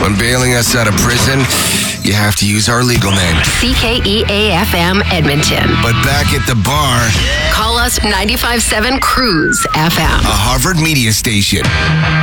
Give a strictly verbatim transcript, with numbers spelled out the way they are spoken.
When bailing us out of prison, you have to use our legal name. C K E A F M Edmonton. But back at the bar, call us ninety-five point seven Cruise F M. a Harvard media station.